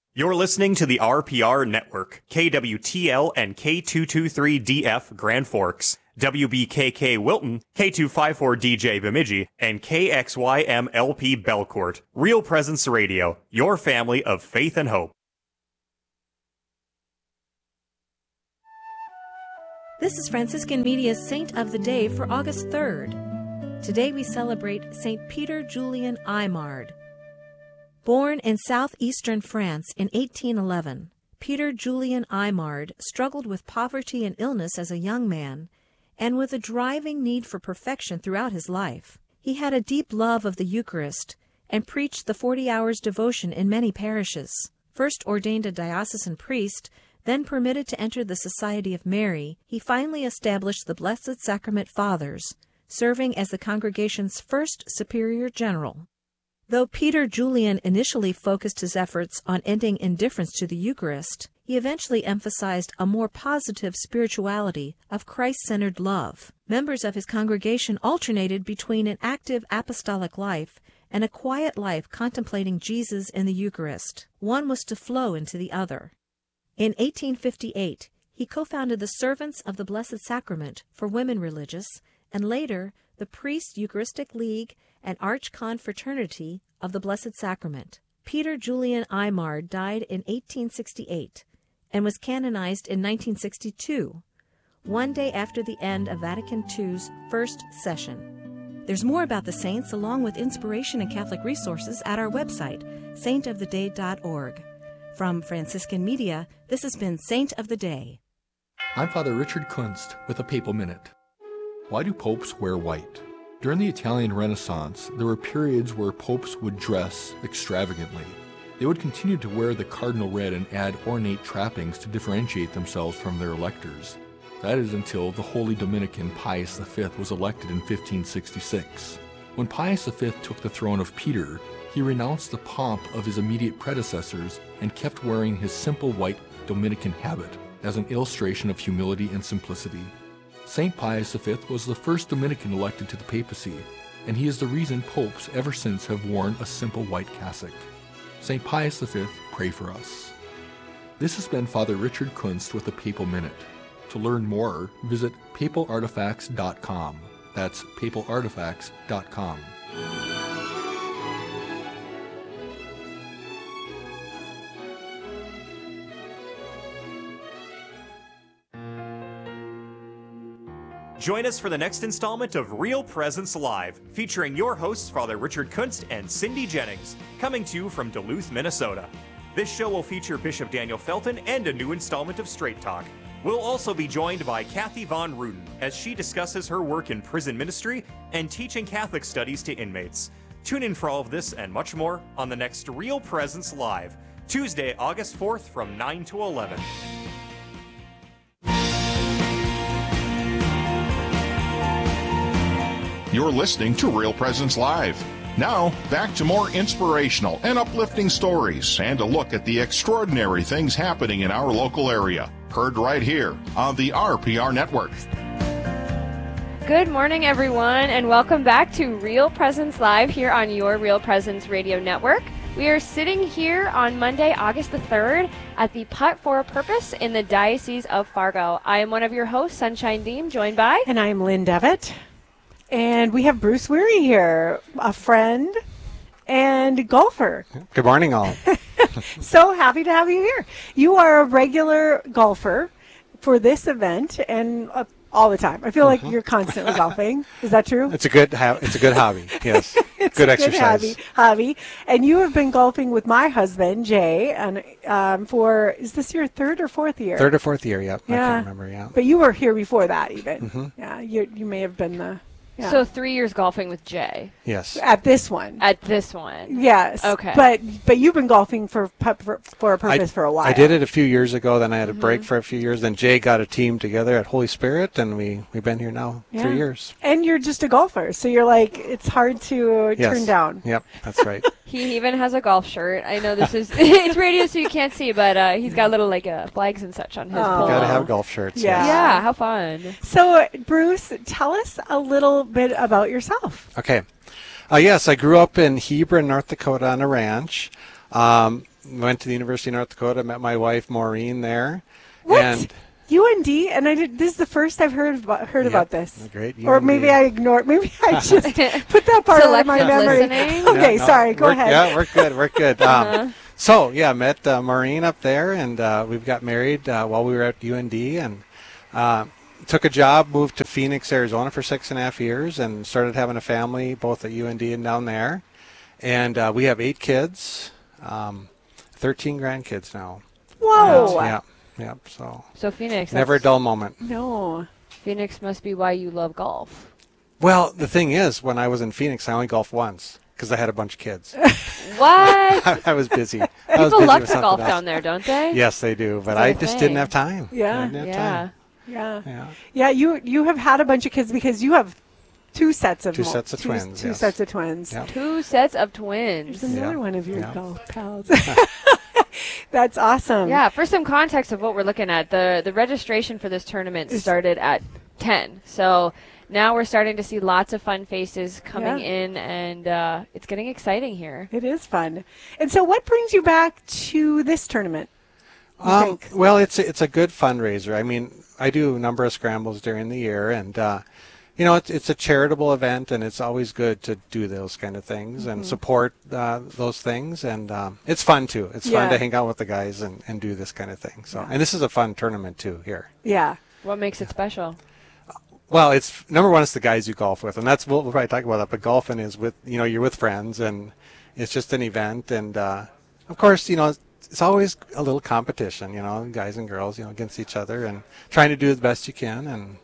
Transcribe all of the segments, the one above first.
You're listening to the RPR Network, KWTL and K223DF Grand Forks, WBKK Wilton, K254DJ Bemidji, and KXYM-LP Belcourt. Real Presence Radio, your family of faith and hope. This is Franciscan Media's Saint of the Day for August 3rd. Today we celebrate St. Peter Julian Aymard. Born in southeastern France in 1811, Peter Julian Aymard struggled with poverty and illness as a young man, and with a driving need for perfection throughout his life. He had a deep love of the Eucharist, and preached the 40 hours devotion in many parishes. First ordained a diocesan priest, then permitted to enter the Society of Mary, he finally established the Blessed Sacrament Fathers, serving as the congregation's first superior general. Though Peter Julian initially focused his efforts on ending indifference to the Eucharist, he eventually emphasized a more positive spirituality of Christ-centered love. Members of his congregation alternated between an active apostolic life and a quiet life contemplating Jesus in the Eucharist. One was to flow into the other. In 1858, he co-founded the Servants of the Blessed Sacrament for women religious, and later the Priests' Eucharistic League and Archconfraternity of the Blessed Sacrament. Peter Julian Aymard died in 1868 and was canonized in 1962, one day after the end of Vatican II's first session. There's more about the saints along with inspiration and Catholic resources at our website, saintoftheday.org. From Franciscan Media, this has been Saint of the Day. I'm Father Richard Kunst with a Papal Minute. Why do popes wear white? During the Italian Renaissance, there were periods where popes would dress extravagantly. They would continue to wear the cardinal red and add ornate trappings to differentiate themselves from their electors. That is until the Holy Dominican Pius V was elected in 1566. When Pius V took the throne of Peter, he renounced the pomp of his immediate predecessors and kept wearing his simple white Dominican habit as an illustration of humility and simplicity. St. Pius V was the first Dominican elected to the papacy, and he is the reason popes ever since have worn a simple white cassock. St. Pius V, pray for us. This has been Father Richard Kunst with a Papal Minute. To learn more, visit papalartifacts.com. That's papalartifacts.com. Join us for the next installment of Real Presence Live, featuring your hosts, Father Richard Kunst and Cindy Jennings, coming to you from Duluth, Minnesota. This show will feature Bishop Daniel Felton and a new installment of Straight Talk. We'll also be joined by Kathy Von Ruden as she discusses her work in prison ministry and teaching Catholic studies to inmates. Tune in for all of this and much more on the next Real Presence Live, Tuesday, August 4th from 9 to 11. You're listening to Real Presence Live. Now, back to more inspirational and uplifting stories and a look at the extraordinary things happening in our local area. Heard right here on the RPR Network. Good morning, everyone, and welcome back to Real Presence Live here on your Real Presence Radio Network. We are sitting here on Monday, August the 3rd, at the Pot for a Purpose in the Diocese of Fargo. I am one of your hosts, Sunshine Deem, joined by... And I'm Lynn Devitt. And we have Bruce Weary here, a friend and golfer. Good morning, all. So happy to have you here. You are a regular golfer for this event and all the time. I feel like you're constantly golfing. Is that true? It's a good hobby. Yes. It's good a exercise. Good hobby. And you have been golfing with my husband, Jay, and for, is this your third or fourth year? Third or fourth year, yep. Yeah. I can't remember, yeah. But you were here before that even. Mm-hmm. Yeah, you may have been the... Yeah. So 3 years golfing with Jay. Yes. At this one. Yes. Okay. But you've been golfing for a purpose for a while. I did it a few years ago. Then I had a break for a few years. Then Jay got a team together at Holy Spirit, and we've been here now 3 years. And you're just a golfer, so you're like, it's hard to turn down. Yep, that's right. He even has a golf shirt. I know this is it's radio, so you can't see, but he's got little flags and such on his pole. Got to have golf shirts. Yeah. Yeah, how fun. So, Bruce, tell us a little bit about yourself. Okay. Yes, I grew up in Hebron, North Dakota on a ranch. Went to the University of North Dakota, met my wife Maureen there. What? And UND, and this is the first I've heard about this. Great. Or UND. maybe I ignored. Maybe I just put that part out of my Selective memory. listening. Okay, Yeah, no, sorry. Go ahead. Yeah, we're good. We're good. So yeah, met Maureen up there, and we've got married while we were at UND, and took a job, moved to Phoenix, Arizona for 6.5 years, and started having a family both at UND and down there. And we have 8 kids, 13 grandkids now. Whoa. Yeah. So Phoenix. never a dull moment. No. Phoenix must be why you love golf. Well, the thing is, when I was in Phoenix, I only golfed once because I had a bunch of kids. What? I was busy. People love to golf down there, don't they? Yes, they do, but That's I what just I'm didn't saying. have time. Yeah. I didn't have Yeah. time. Yeah. Yeah. You have had a bunch of kids because you have 2 sets of Two sets of twins, Two yes. sets of twins. Yeah. 2 sets of twins. There's another Yeah. one of your Yeah. golf pals. That's awesome. Yeah, for some context of what we're looking at, the registration for this tournament started at 10. So now we're starting to see lots of fun faces coming Yeah. in, and it's getting exciting here. It is fun. And so what brings you back to this tournament? you think? Well, it's a good fundraiser. I mean, I do a number of scrambles during the year, and it's a charitable event, and it's always good to do those kind of things and support those things, and it's fun too. It's fun Yeah. to hang out with the guys and do this kind of thing. So, and this is a fun tournament too here. Yeah. What makes it special? Well, it's number one, it's the guys you golf with, and that's we'll probably talk about that. But golfing is with you're with friends, and it's just an event, and of course it's always a little competition, guys and girls, against each other, and trying to do the best you can,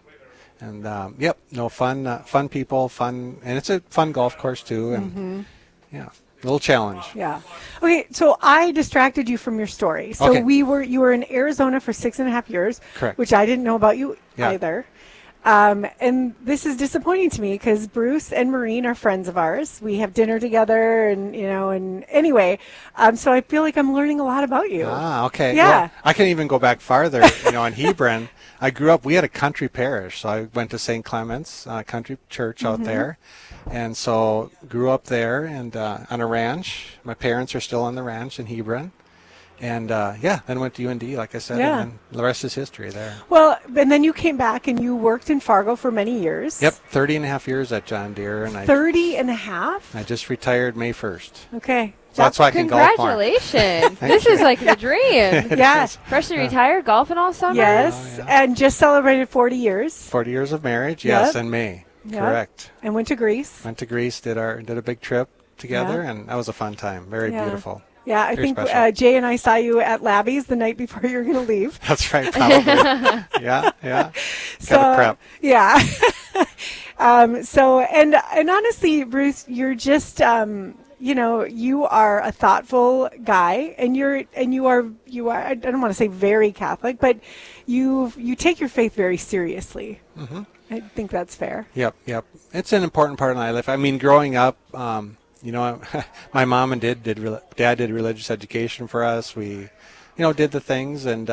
and fun people, fun, and it's a fun golf course too, and a little challenge. Yeah. Okay, so I distracted you from your story. So Okay. you were in Arizona for 6.5 years, Correct. which I didn't know about you Yeah. either. And this is disappointing to me because Bruce and Maureen are friends of ours. We have dinner together, and anyway, so I feel like I'm learning a lot about you. Ah, okay. Yeah. Well, I can even go back farther. In Hebron, I grew up. We had a country parish, so I went to St. Clement's Country Church out there, and so grew up there and on a ranch. My parents are still on the ranch in Hebron, and then went to UND, like I said, Yeah. and then the rest is history there. Well, and then you came back and you worked in Fargo for many years. Yep, 30.5 years at John Deere, and 30 and a half? I just retired May 1st. Okay. So that's why I can golf more. Congratulations. This is like the dream. Yeah. Freshly retired, golfing all summer? Yes, Oh, yeah. and just celebrated 40 years 40 years of marriage, yes, Yep. in May. Yep. Correct. and went to Greece. Went to Greece, did a big trip together, Yeah. and that was a fun time. Very Yeah. beautiful. Yeah, I Very think special. Jay and I saw you at Labby's the night before you were going to leave. That's right, probably. yeah. Gotta prep. Yeah. And honestly, Bruce, you're just you are a thoughtful guy, and you are I don't want to say very Catholic, but you take your faith very seriously. Mm-hmm. I think that's fair. Yep. It's an important part of my life. I mean, growing up, my mom and dad did religious education for us. We, did the things, and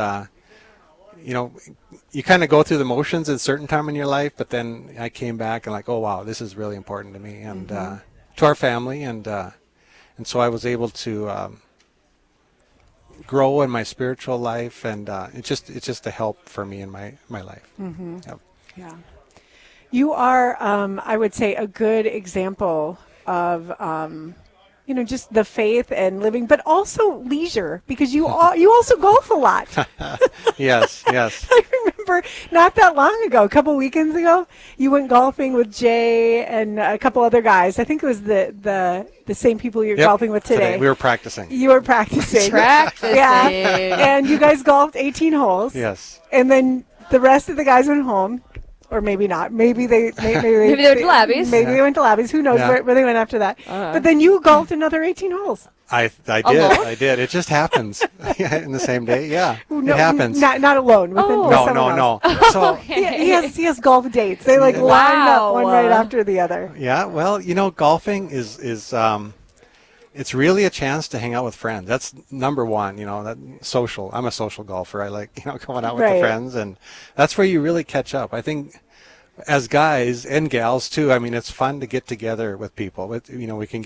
you kind of go through the motions at a certain time in your life, but then I came back and like, oh wow, this is really important to me and to our family, and so I was able to grow in my spiritual life, and it's just a help for me in my life. Mm-hmm. Yep. Yeah. You are, I would say, a good example of, just the faith and living, but also leisure, because you also golf a lot. Yes. I remember not that long ago, a couple weekends ago, you went golfing with Jay and a couple other guys. I think it was the same people you're Yep, golfing with today. We were practicing. You were practicing. Practicing. Yeah. And you guys golfed 18 holes. Yes. And then the rest of the guys went home. Or maybe not. Maybe they Maybe they went to Labby's. Maybe they went to Labby's. Who knows Yeah. where they went after that? But then you golfed another 18 holes. I did. Alone? I did. It just happens in the same day. Yeah, No, it happens. Not alone. With Oh. with No. someone else. So He has golf dates. They line up one right after the other. yeah, well, golfing is it's really a chance to hang out with friends. That's number one. That social. I'm a social golfer. I like going out with Right. the friends, and that's where you really catch up. I think as guys and gals too. I mean, it's fun to get together with people. We can get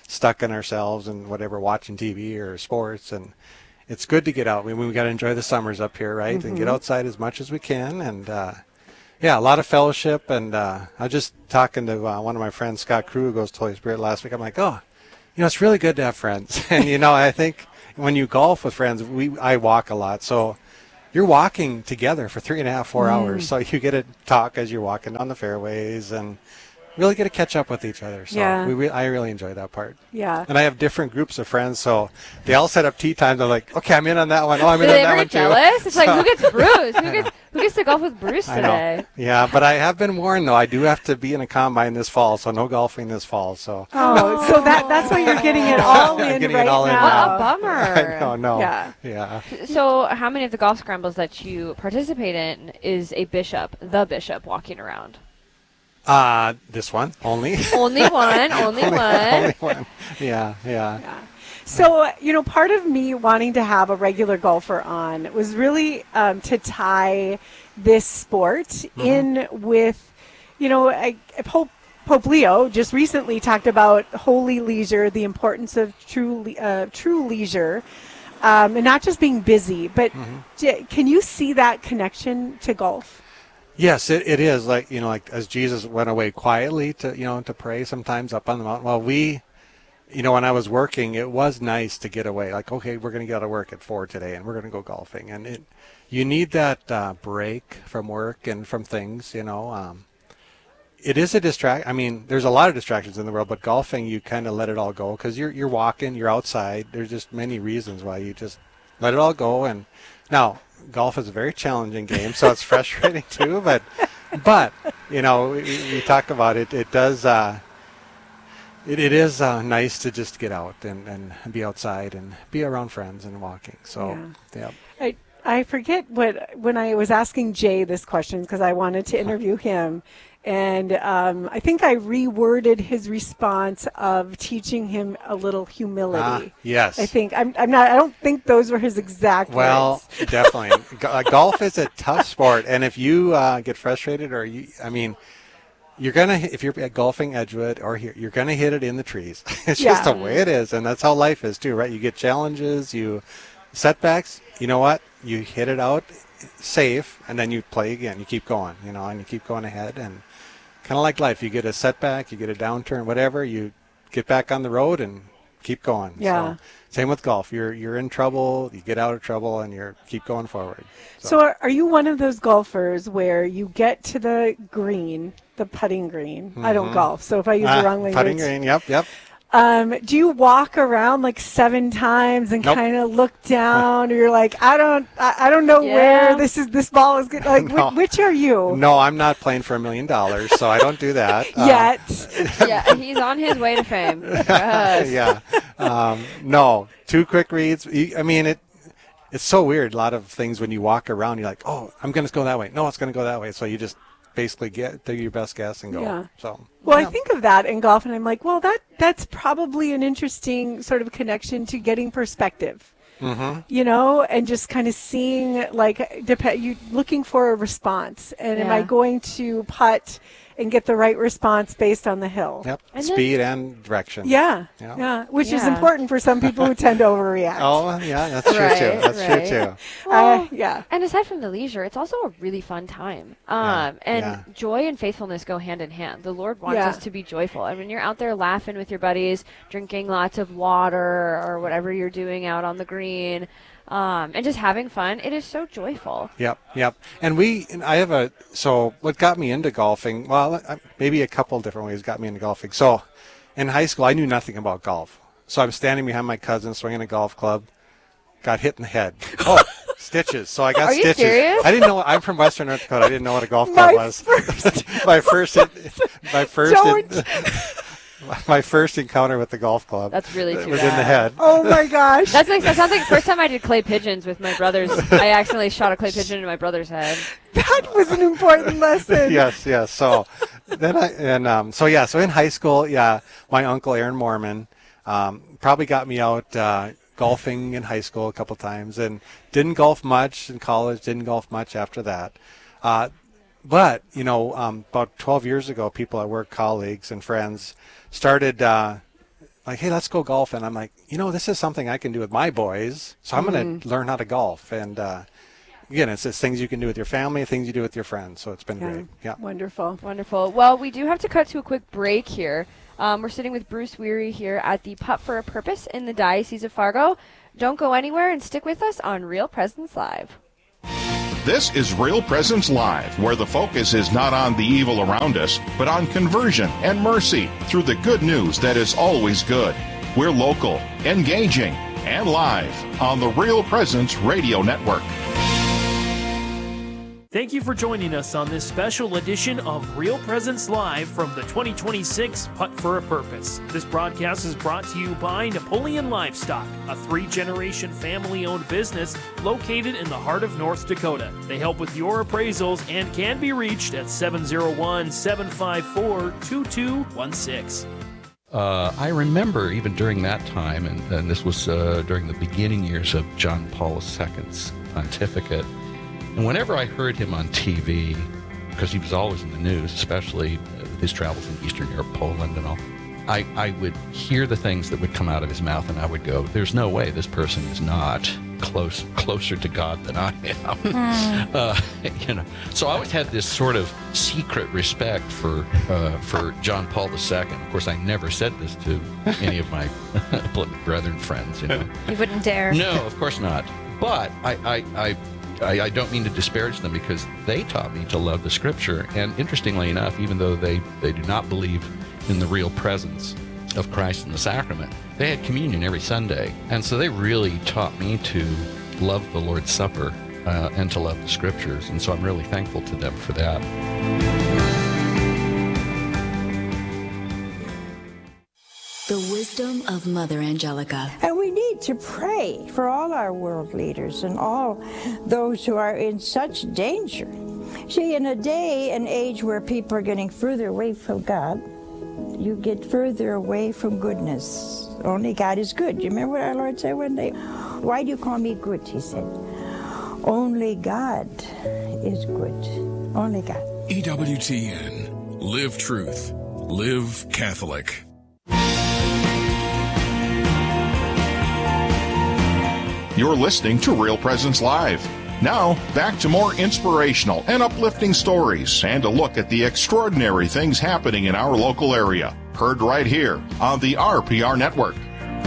stuck in ourselves and whatever, watching TV or sports. And it's good to get out. We got to enjoy the summers up here, right? And get outside as much as we can. And yeah, a lot of fellowship. And I was just talking to one of my friends, Scott Crew, who goes to Holy Spirit last week. I'm like, oh, it's really good to have friends. And, I think when you golf with friends, I walk a lot. So you're walking together for 3.5, 4 hours. So you get to talk as you're walking down the fairways and really get to catch up with each other. So I really enjoy that part. Yeah. And I have different groups of friends, so they all set up tee times. I'm like, okay, I'm in on that one. Oh, I'm in on that one too. Do they ever get jealous? It's like, who gets Bruce? Who gets to golf with Bruce today? I know. Yeah, but I have been warned, though. I do have to be in a combine this fall, so no golfing this fall. So so that's why you're getting it all in right now. What a bummer. I know, no. Yeah. So how many of the golf scrambles that you participate in is the bishop walking around? This one only. Only one. Only one. Yeah. So, part of me wanting to have a regular golfer on was really to tie this sport in with, Pope Leo just recently talked about holy leisure, the importance of true leisure, and not just being busy. But can you see that connection to golf? Yes, it is like as Jesus went away quietly to pray sometimes up on the mountain. Well, when I was working, it was nice to get away. Like, okay, we're going to get out of work at 4 today, and we're going to go golfing. And you need that break from work and from things. It is a distract. I mean, there's a lot of distractions in the world, but golfing, you kind of let it all go because you're walking, you're outside. There's just many reasons why you just let it all go. And now, golf is a very challenging game, so it's frustrating too. But we talk about it. It does. It is nice to just get out and be outside and be around friends and walking. So, yeah. I forget when I was asking Jay this question because I wanted to interview him, and I think I reworded his response of teaching him a little humility. Yes. I think I don't think those were his exact words. Well, definitely. Golf is a tough sport, and if you get frustrated you're gonna, if you're at golfing Edgewood or here, you're gonna hit it in the trees. It's just the way it is, and that's how life is too, right? You get challenges, setbacks. You know what? You hit it out safe, and then you play again. You keep going, and you keep going ahead. And kind of like life, you get a setback, you get a downturn, whatever. You get back on the road and keep going. Yeah. So, same with golf. You're in trouble, you get out of trouble, and you keep going forward. So are you one of those golfers where you get to the green, the putting green? I don't golf, so if I use the wrong language. Putting green, yep. Do you walk around like 7 times and kind of look down, or you're like, I don't know where this ball is good? Like, No. which are you? No, I'm not playing for $1 million, so I don't do that. Yet. Yeah, he's on his way to fame. Yes. Yeah. No, 2 quick reads. It's so weird. A lot of things when you walk around, you're like, oh, I'm going to go that way. No, it's going to go that way. So you just basically do your best guess and go. Yeah. So. Well, I think of that in golf, and I'm like, well, that's probably an interesting sort of connection to getting perspective. And just kind of seeing, you looking for a response, and am I going to putt and get the right response based on the hill? Yep, speed and direction. Yeah, which is important for some people who tend to overreact. Oh, yeah, that's true too. That's true too. Well, and aside from the leisure, it's also a really fun time. Joy and faithfulness go hand in hand. The Lord wants us to be joyful. I mean, you're out there laughing with your buddies, drinking lots of water or whatever you're doing out on the green. And just having fun. It is so joyful. Yep. And what got me into golfing, well, maybe a couple different ways got me into golfing. So in high school, I knew nothing about golf. So I'm standing behind my cousin swinging a golf club, got hit in the head. Oh, stitches. So I got stitches. Are you serious? I didn't know. I'm from Western North Dakota. I didn't know what a golf club was. My first encounter with the golf club. That's really too was bad. In the head. Oh my gosh. That sounds like the first time I did clay pigeons with my brothers. I accidentally shot a clay pigeon into my brother's head. That was an important lesson. Yes. So then so in high school, my uncle Aaron Mormon probably got me out golfing in high school a couple times, and didn't golf much in college. Didn't golf much after that. But, about 12 years ago, people at work, colleagues and friends, started like, hey, let's go golf. And I'm like, this is something I can do with my boys. So I'm going to learn how to golf. And again, it's just things you can do with your family, things you do with your friends. So it's been great. Yeah. Wonderful. Wonderful. Well, we do have to cut to a quick break here. We're sitting with Bruce Weary here at the Putt for a Purpose in the Diocese of Fargo. Don't go anywhere and stick with us on Real Presence Live. This is Real Presence Live, where the focus is not on the evil around us, but on conversion and mercy through the good news that is always good. We're local, engaging, and live on the Real Presence Radio Network. Thank you for joining us on this special edition of Real Presence Live from the 2026 Putt for a Purpose. This broadcast is brought to you by Napoleon Livestock, a 3-generation family-owned business located in the heart of North Dakota. They help with your appraisals and can be reached at 701-754-2216. I remember even during that time, and this was during the beginning years of John Paul II's pontificate, and whenever I heard him on TV, because he was always in the news, especially with his travels in Eastern Europe, Poland and all, I would hear the things that would come out of his mouth, and I would go, there's no way this person is not closer to God than I am. So I always had this sort of secret respect for John Paul II. Of course, I never said this to any of my brethren friends. You wouldn't dare. No, of course not. But I don't mean to disparage them, because they taught me to love the Scripture. And interestingly enough, even though they do not believe in the real presence of Christ in the sacrament, they had communion every Sunday. And so they really taught me to love the Lord's Supper and to love the Scriptures. And so I'm really thankful to them for that. The wisdom of Mother Angelica. And we need to pray for all our world leaders and all those who are in such danger. See, in a day and age where people are getting further away from God, you get further away from goodness. Only God is good. You remember what our Lord said one day? Why do you call me good, he said. Only God is good. Only God. EWTN. Live truth. Live Catholic. You're listening to Real Presence Live. Now, back to more inspirational and uplifting stories and a look at the extraordinary things happening in our local area. Heard right here on the RPR Network.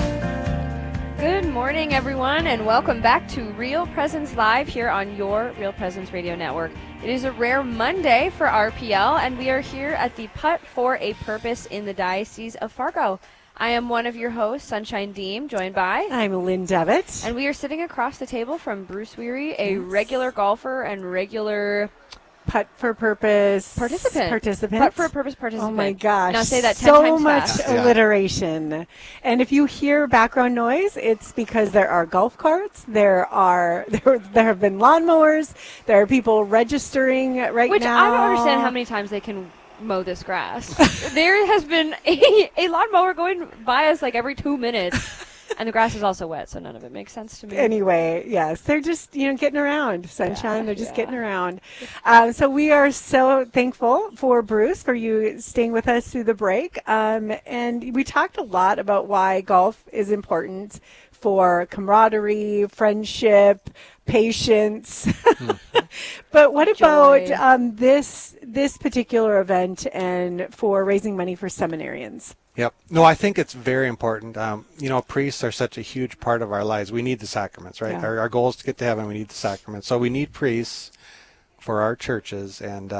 Good morning, everyone, and welcome back to Real Presence Live here on your Real Presence Radio Network. It is a rare Monday for RPL, and we are here at the Putt for a Purpose in the Diocese of Fargo. I am one of your hosts, Sunshine Deem, joined by... I'm Lynn Devitt. And we are sitting across the table from Bruce Weary, a regular golfer and regular... Putt for Purpose participant. Putt for a Purpose participant. Oh my gosh. Now say that 10 times So much fast. alliteration. And if you hear background noise, it's because there are golf carts, there have been lawnmowers, there are people registering right Which now. I don't understand how many times they can mow this grass. There has been a lawnmower going by us like every 2 minutes. And the grass is also wet, so none of it makes sense to me. Anyway, yes, they're just, getting around, Sunshine. They're just getting around. So we are so thankful for Bruce, for you staying with us through the break. And we talked a lot about why golf is important for camaraderie, friendship, patience. But what about this particular event and for raising money for seminarians? Yep. No, I think it's very important. Priests are such a huge part of our lives. We need the sacraments, right? Yeah. Our goal is to get to heaven. We need the sacraments. So we need priests for our churches, and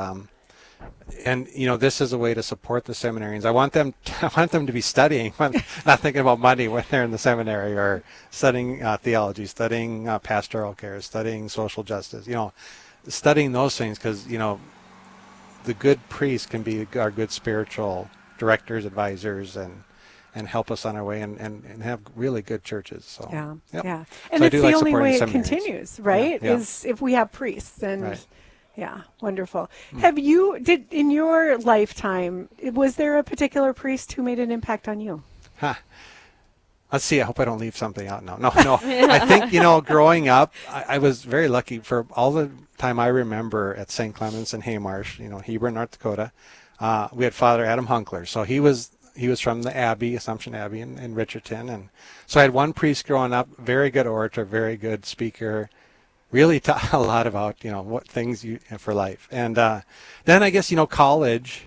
this is a way to support the seminarians. I want them to be studying, not thinking about money when they're in the seminary, or studying theology, studying pastoral care, studying social justice. Studying those things, because the good priest can be our good spiritual directors, advisors, and help us on our way and have really good churches. So yeah. And so it's the like only way it seminaries. continues, right? Yeah. Is if we have priests. And right. Yeah, wonderful. In your lifetime, was there a particular priest who made an impact on you? Let's see. I hope I don't leave something out. No. I think, growing up, I was very lucky for all the time I remember at St. Clements in Haymarsh, Hebron, North Dakota. We had Father Adam Hunkler. So he was he was from the Abbey, Assumption Abbey in Richardson. And so I had one priest growing up, very good orator, very good speaker, really taught a lot about, what things for life. And then I guess, college,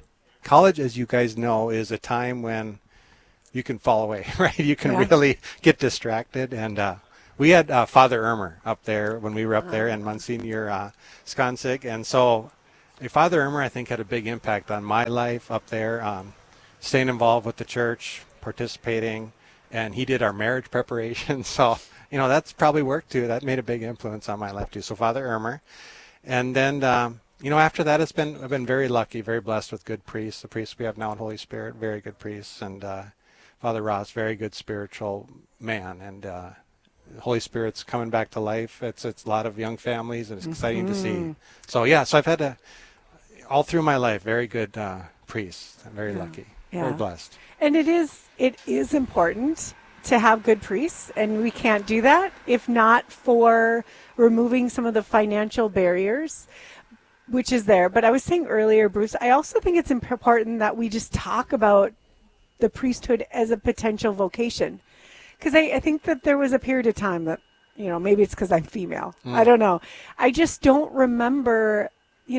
as you guys know, is a time when you can fall away, right? You can really get distracted. And we had Father Ermer up there when we were up there, and Monsignor Skansig. And so Father Ermer, I think, had a big impact on my life up there, staying involved with the church, participating, and he did our marriage preparation. So, that's probably worked too. That made a big influence on my life too. So Father Ermer. And then, after that, I've been very lucky, very blessed with good priests. The priests we have now in Holy Spirit, very good priests. And Father Ross, very good spiritual man. And Holy Spirit's coming back to life. It's a lot of young families, and it's exciting to see. So, so I've had all through my life, very good priests. I'm very lucky, very blessed. And it is important to have good priests, and we can't do that if not for removing some of the financial barriers, which is there. But I was saying earlier, Bruce, I also think it's important that we just talk about the priesthood as a potential vocation. Because I think that there was a period of time that, maybe it's because I'm female. I don't know. I just don't remember,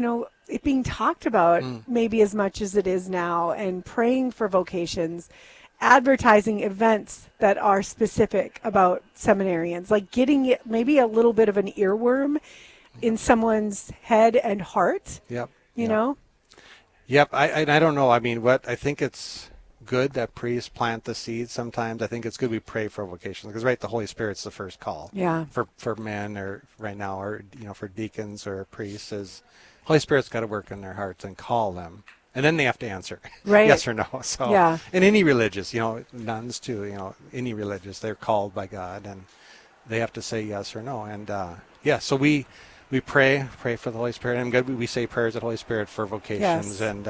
it being talked about maybe as much as it is now, and praying for vocations, advertising events that are specific about seminarians, like getting it maybe a little bit of an earworm in someone's head and heart. Yep. You know? Yep. I don't know. I mean, I think it's good that priests plant the seeds sometimes. I think it's good we pray for vocations because, the Holy Spirit's the first call. Yeah. For men or right now, or, for deacons or priests, is Holy Spirit's got to work in their hearts and call them. And then they have to answer, right? Yes or no. So, and any religious, nuns too, any religious, they're called by God, and they have to say yes or no. And so we pray for the Holy Spirit, and good. We say prayers at Holy Spirit for vocations, and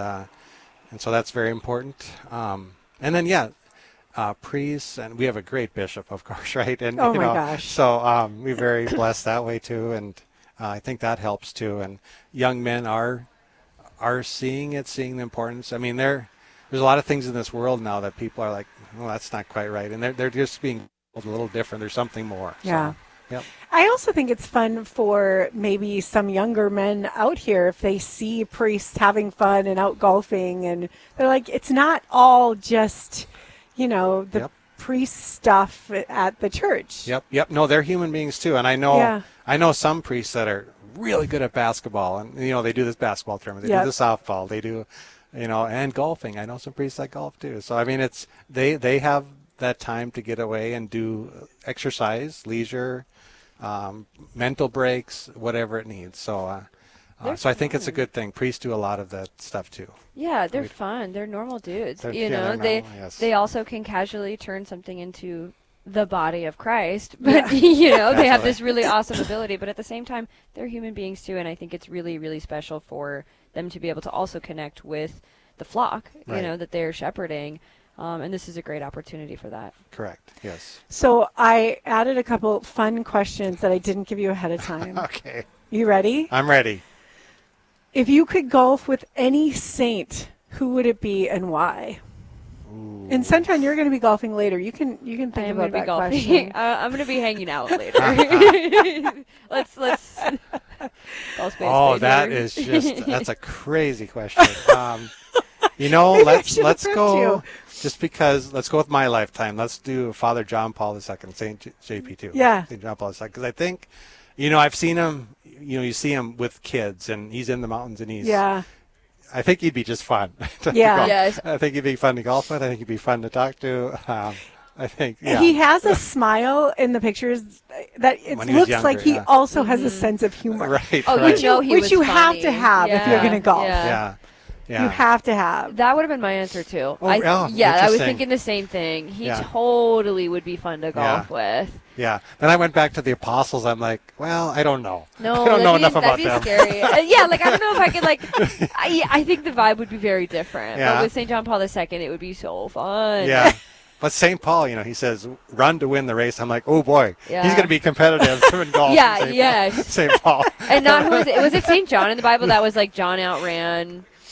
so that's very important. And then priests, and we have a great bishop, of course, right? And my gosh! So we're very blessed that way too, and I think that helps too. And young men are seeing the importance. I mean, there's a lot of things in this world now that people are like, well, that's not quite right. And they're just being a little different. There's something more. Yeah. So, yep. I also think it's fun for maybe some younger men out here if they see priests having fun and out golfing, and they're like, it's not all just, the priest stuff at the church. Yep. No, they're human beings too. And I know some priests that are really good at basketball, and they do this basketball tournament, they do the softball, they do and golfing. I know some priests that golf too. So I mean, it's they have that time to get away and do exercise, leisure, mental breaks, whatever it needs. So so I think it's a good thing. Priests do a lot of that stuff too. Yeah, they're fun. They're normal dudes. They're normal, they also can casually turn something into the body of Christ, but they have this really awesome ability, but at the same time they're human beings too, and I think it's really, really special for them to be able to also connect with the flock that they're shepherding, and this is a great opportunity for that. Correct. Yes. So I added a couple fun questions that I didn't give you ahead of time. Okay. You ready? I'm ready. If you could golf with any saint, who would it be and why? Ooh. And Sunshine, you're going to be golfing later. You can think about that question. I'm going to be hanging out later. let's that is that's a crazy question. Let's go. Just because, let's go with my lifetime. Let's do Father John Paul II, Saint JP2. Yeah. Saint John Paul II, because I think, I've seen him. You see him with kids, and he's in the mountains, and he's. Yeah. I think he'd be just fun. Yeah. Yes. I think he'd be fun to golf with. I think he'd be fun to talk to. I think. Yeah. He has a smile in the pictures that it looks younger, like he also has a sense of humor. Right. Oh, right. Which you have to have if you're going to golf. Yeah. You have to have. That would have been my answer too. I was thinking the same thing. He totally would be fun to golf with. Yeah. Then I went back to the apostles. I'm like, well, I don't know. No, I don't know enough about them. That'd be scary. I don't know if I could I think the vibe would be very different. Yeah. But with St. John Paul II, it would be so fun. Yeah. But St. Paul, he says, run to win the race. I'm like, oh boy, he's going to be competitive in golf. Yes. St. Paul. And not who was it? Was it St. John in the Bible that was like John outran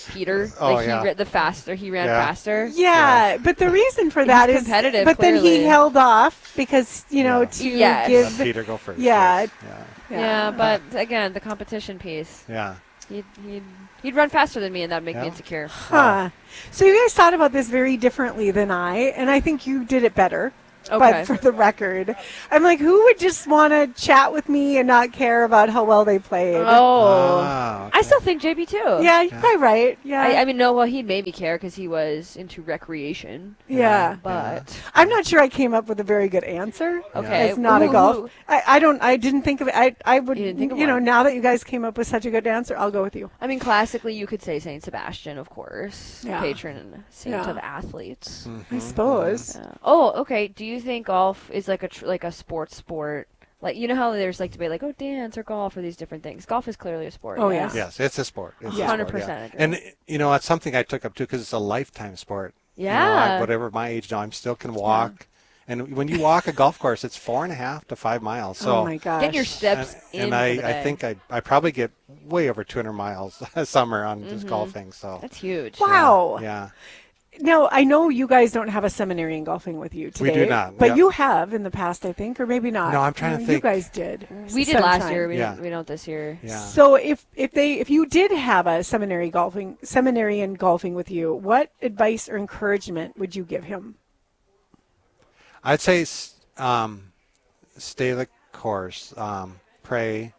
Peter. Oh, like yeah. he ran faster. Yeah, but the reason for that is competitive. But then clearly. he held off because to give Let Peter go first. Yeah. Yeah, but again, the competition piece. Yeah. He'd run faster than me, and that'd make me insecure. Huh. So you guys thought about this very differently than I, and I think you did it better. Okay. But for the record, I'm like, who would just want to chat with me and not care about how well they played? Oh. I still think JB too. Yeah, you're probably right. Yeah. I mean, no, well, he'd maybe care because he was into recreation. Yeah. But I'm not sure I came up with a very good answer. Okay. It's not a Ooh. golf. I didn't think of it. I would, You didn't think of one. now that you guys came up with such a good answer, I'll go with you. I mean, classically, you could say Saint Sebastian, of course, Yeah. patron and saint Yeah. of athletes. I suppose. Yeah. Oh, okay. Do you think golf is like a sport? Like, you know how there's like debate, like, oh, dance or golf or these different things. Golf is clearly a sport. Oh, yes? Yes, it's a sport. It's Yeah. a sport, 100% agree. And, it's something I took up, too, because it's a lifetime sport. Yeah. Whatever my age now, I'm still can walk. Yeah. And when you walk a golf course, it's 4.5 to 5 miles. So, oh, my gosh. Get your steps in. And I think I probably get way over 200 miles a summer on just golfing. So that's huge. Wow. Yeah. Now, I know you guys don't have a seminary in golfing with you today. We do not. But Yep. you have in the past, I think, or maybe not. No, I'm trying to think. You guys did. We did sometime. last year. We don't this year. Yeah. So if you did have a seminary in golfing with you, what advice or encouragement would you give him? I'd say stay the course, pray.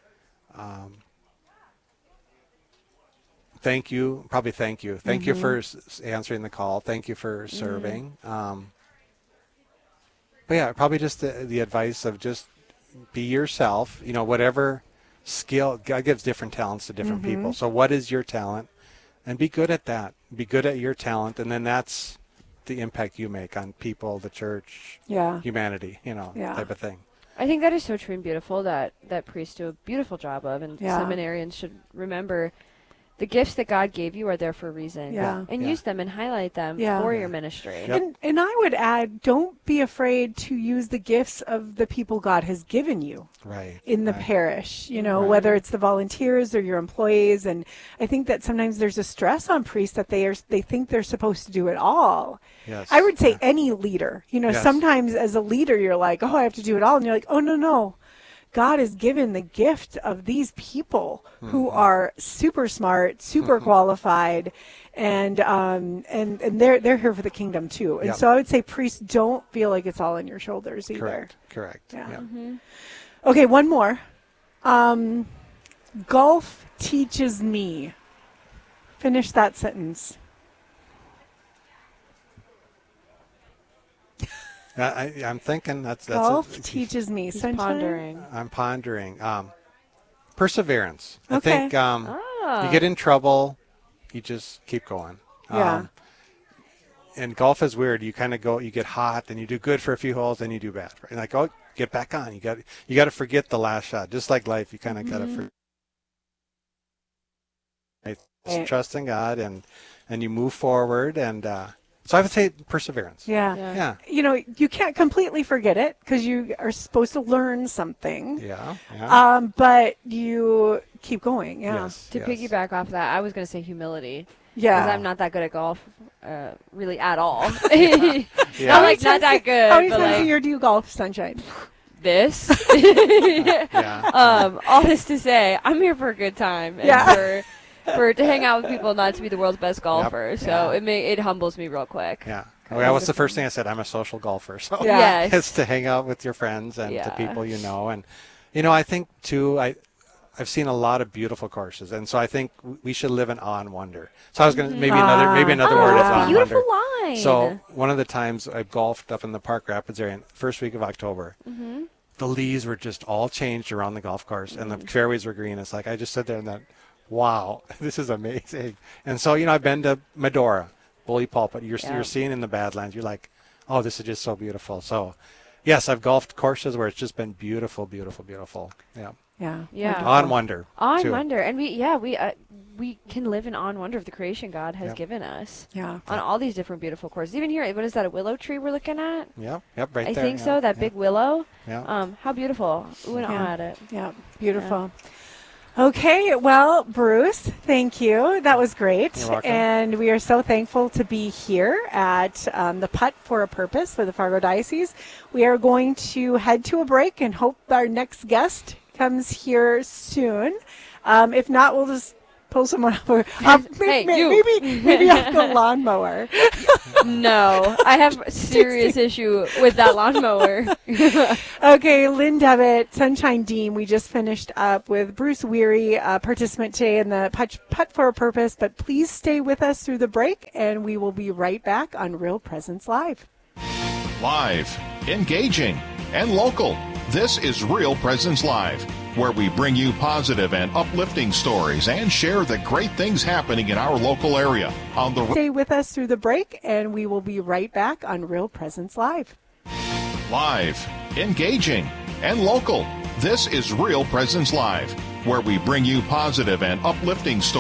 Thank you. Probably thank you. Thank you for answering the call. Thank you for serving. But yeah, probably just the advice of just be yourself. Whatever skill, God gives different talents to different people. So what is your talent? And be good at that. Be good at your talent, and then that's the impact you make on people, the church, humanity, type of thing. I think that is so true and beautiful that priests do a beautiful job of, and seminarians should remember the gifts that God gave you are there for a reason. And use them and highlight them for your ministry. Yep. And I would add, don't be afraid to use the gifts of the people God has given you in the parish, whether it's the volunteers or your employees. And I think that sometimes there's a stress on priests that they think they're supposed to do it all. Yes. I would say any leader, sometimes as a leader, you're like, oh, I have to do it all. And you're like, oh, no. God has given the gift of these people who are super smart, super qualified, and they're here for the kingdom too. And so I would say priests don't feel like it's all on your shoulders either. Correct. Yeah. Mm-hmm. Okay, one more. Golf teaches me. Finish that sentence. I'm thinking that's golf teaches me. Pondering. I'm pondering. Perseverance. Okay. I think you get in trouble, you just keep going. Yeah. And golf is weird. You kind of go, you get hot, and you do good for a few holes, then you do bad. Right? Like, oh, get back on. You got to forget the last shot. Just like life, you kind of got to forget. Trust in God, and you move forward, and so I would say perseverance. Yeah. You can't completely forget it because you are supposed to learn something. Yeah. But you keep going. Yeah. Yes, To piggyback off that, I was going to say humility. Yeah. Because I'm not that good at golf, really at all. Not that good. How many but times a year do you golf, Sunshine? This. All this to say, I'm here for a good time. And for to hang out with people, not to be the world's best golfer. So it humbles me real quick. Yeah. Well, what's the first thing I said? I'm a social golfer. So it's to hang out with your friends and to people you know. And, I think, too, I've seen a lot of beautiful courses. And so I think we should live in awe and wonder. So I was going to, maybe another word is awe and wonder. Beautiful line. So one of the times I golfed up in the Park Rapids area, first week of October, the leaves were just all changed around the golf course and the fairways were green. It's like I just stood there and thought, wow, this is amazing. And so, I've been to Medora, Bully Pulpit. You're seeing in the Badlands. You're like, oh, this is just so beautiful. So, yes, I've golfed courses where it's just been beautiful, beautiful, beautiful. Yeah. Yeah. Awe and wonder. Awe and wonder. And we can live in awe and wonder of the creation God has given us. Yeah. On all these different beautiful courses. Even here, what is that, a willow tree we're looking at? Yep, right I there. think so, that big willow. Yeah. How beautiful. Ooh, and awe at it. Yeah, beautiful. Okay, well, Bruce, thank you. That was great. You're welcome. And we are so thankful to be here at the Putt for a Purpose for the Fargo Diocese. We are going to head to a break and hope our next guest comes here soon. If not, we'll just pull someone over. Maybe off the lawnmower. No, I have a serious issue with that lawnmower. Okay, Lynn Devitt, Sunshine Dean, we just finished up with Bruce Weary, participant today in the Putt for a Purpose, but please stay with us through the break, and we will be right back on Real Presence Live. Live, engaging, and local. This is Real Presence Live, where we bring you positive and uplifting stories and share the great things happening in our local area. Stay with us through the break, and we will be right back on Real Presence Live. Live, engaging, and local. This is Real Presence Live, where we bring you positive and uplifting stories.